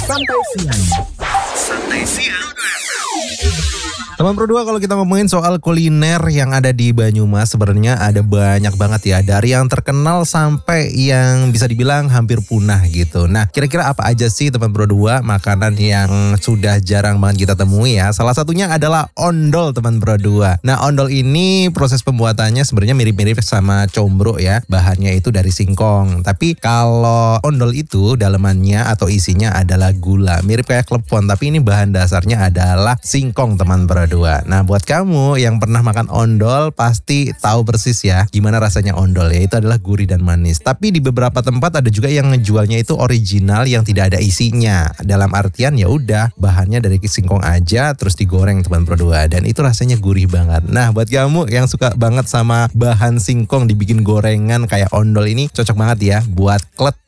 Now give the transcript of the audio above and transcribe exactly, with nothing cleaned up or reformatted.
Santai Siang. Santai Siang. Teman Pro dua, kalau kita ngomongin soal kuliner yang ada di Banyumas, sebenarnya ada banyak banget ya. Dari yang terkenal sampai yang bisa dibilang hampir punah gitu. Nah, kira-kira apa aja sih teman Pro dua makanan yang sudah jarang banget kita temui ya? Salah satunya adalah ondol teman Pro dua. Nah, ondol ini proses pembuatannya sebenarnya mirip-mirip sama combro ya. Bahannya itu dari singkong. Tapi kalau ondol itu dalamannya atau isinya adalah gula. Mirip kayak klepon, tapi ini bahan dasarnya adalah singkong teman Pro dua. Nah, buat kamu yang pernah makan ondol pasti tahu persis ya gimana rasanya ondol ya. Itu adalah gurih dan manis. Tapi di beberapa tempat ada juga yang ngejualnya itu original yang tidak ada isinya. Dalam artian ya udah bahannya dari singkong aja terus digoreng teman Pro dua, dan itu rasanya gurih banget. Nah, buat kamu yang suka banget sama bahan singkong dibikin gorengan kayak ondol ini cocok banget ya buat klet